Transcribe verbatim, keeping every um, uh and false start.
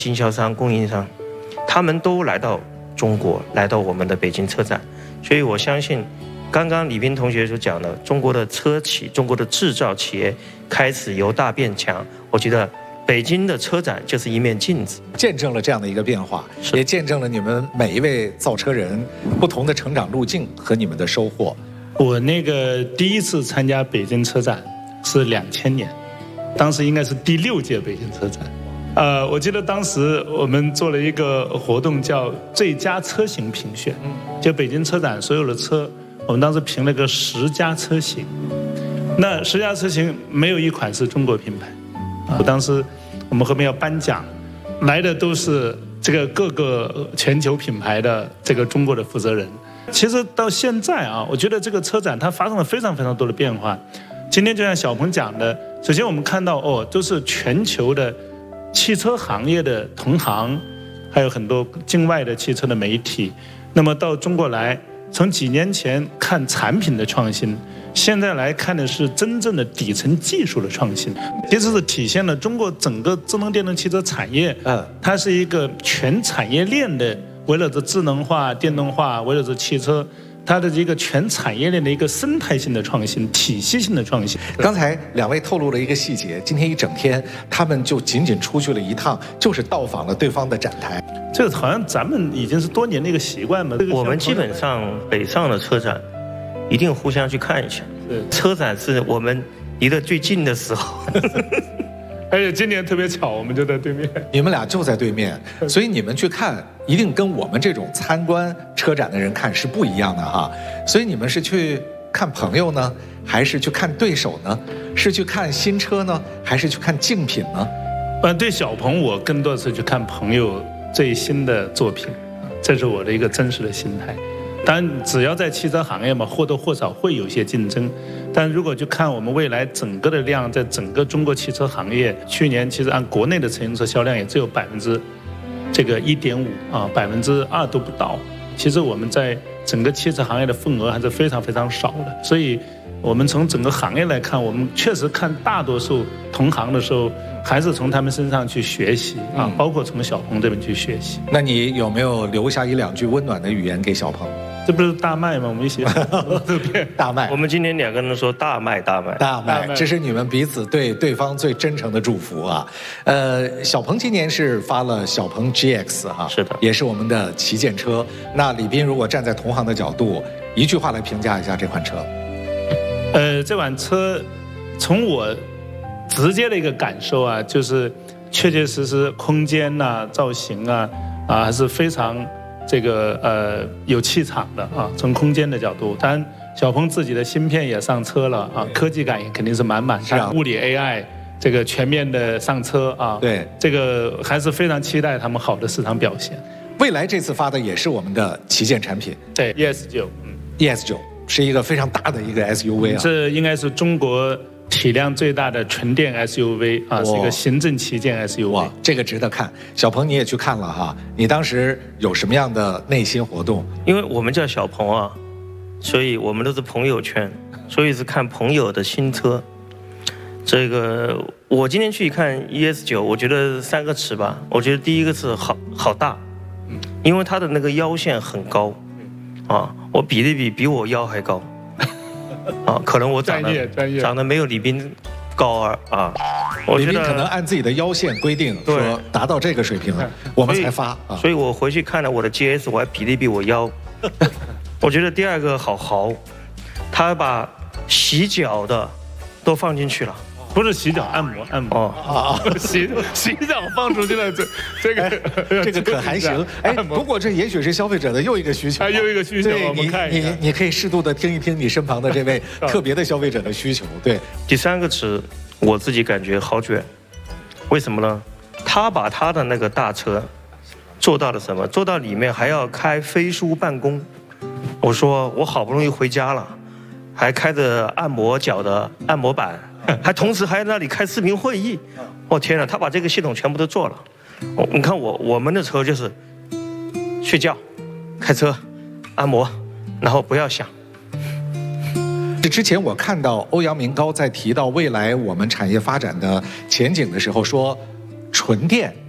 经销商、供应商，他们都来到中国，来到我们的北京车展，所以我相信，刚刚李斌同学所讲的，中国的车企、中国的制造企业开始由大变强，我觉得北京的车展就是一面镜子， 见证了这样的一个变化，也见证了你们每一位造车人不同的成长路径和你们的收获。 我那个第一次参加北京车展是两千年，当时应该是第六届北京车展。呃，我记得当时我们做了一个活动叫最佳车型评选，就北京车展所有的车，我们当时评了个十佳车型，那十佳车型没有一款是中国品牌。我当时我们后面要颁奖，来的都是这个各个全球品牌的这个中国的负责人。其实到现在啊，我觉得这个车展它发生了非常非常多的变化。今天就像小鹏讲的，首先我们看到哦，都是全球的汽车行业的同行，还有很多境外的汽车的媒体，那么到中国来，从几年前看产品的创新，现在来看的是真正的底层技术的创新，其实是体现了中国整个智能电动汽车产业，嗯，它是一个全产业链的，围绕着智能化、电动化，围绕着汽车，它的一个全产业链的一个生态性的创新、体系性的创新。 刚才两位透露了一个细节，今天一整天他们就仅仅出去了一趟，就是到访了对方的展台。 这个好像咱们已经是多年的一个习惯嘛。 我们基本上北上的车展一定互相去看一下。车展是我们离得最近的时候。 而且今年特别巧，我们就在对面。 你们俩就在对面，所以你们去看，一定跟我们这种参观车展的人看是不一样的哈。所以你们是去看朋友呢，还是去看对手呢？是去看新车呢，还是去看竞品呢？ 呃，对小鹏，我更多是去看朋友最新的作品，这是我的一个真实的心态。当然，只要在汽车行业嘛，或多或少会有一些竞争。但如果去看我们未来整个的量，在整个中国汽车行业，去年其实按国内的乘用车销量也只有百分之这个一点五啊，百分之二都不到。其实我们在整个汽车行业的份额还是非常非常少的。所以，我们从整个行业来看，我们确实看大多数同行的时候，还是从他们身上去学习啊，包括从小鹏这边去学习。 那你有没有留下一两句温暖的语言给小鹏？ 这不是大卖吗？我们一起大卖。 我们今天两个人说大卖大卖大卖，这是你们彼此对对方最真诚的祝福啊。呃，小鹏今年是发了小鹏 G X 哈， 是的， 也是我们的旗舰车。那李斌如果站在同行的角度，一句话来评价一下这款车。 呃，这款车从我直接的一个感受啊，就是确确实实空间呐、啊、造型啊啊还是非常。这个呃有气场的啊，从空间的角度，当然小鹏自己的芯片也上车了啊，科技感也肯定是满满的，啊、物理 A I 这个全面的上车啊， 对， 这个还是非常期待他们好的市场表现。 蔚来这次发的也是我们的旗舰产品， 对 E S 九，嗯 ，E S 九是一个非常大的一个 S U V 啊， 这应该是中国体量最大的纯电 S U V 啊，是一个行政旗舰 S U V。哇， 这个值得看。小鹏你也去看了哈，你当时有什么样的内心活动？ 因为我们叫小鹏啊，所以我们都是朋友圈，所以是看朋友的新车。这个我今天去看 E S 九，我觉得三个词吧。我觉得第一个是好好大，因为它的那个腰线很高，啊，我比了比比我腰还高。啊，可能我长得长得没有李斌高啊啊！ 我觉得李斌可能按自己的腰线规定说达到这个水平了，我们才发啊。 所以我回去看了我的 G S， 我还比了比我腰。我觉得第二个好豪，他把洗脚的都放进去了。 不是洗脚，按摩按摩啊啊！ 洗洗脚放出去了，这这个、 哎、这个可还行？哎，不过这也许是消费者的又一个需求， 又一个需求，我们看一下。你你你可以适度的听一听你身旁的这位特别的消费者的需求。对， 第三个词我自己感觉好卷，为什么呢？他把他的那个大车做到了什么？做到里面还要开飞书办公。我说我好不容易回家了，还开着按摩脚的按摩板。还同时还在那里开视频会议，我、哦、天哪！他把这个系统全部都做了。哦、你看我我们的车就是睡觉、开车、按摩，然后不要想。 这之前我看到欧阳明高在提到未来我们产业发展的前景的时候说，纯电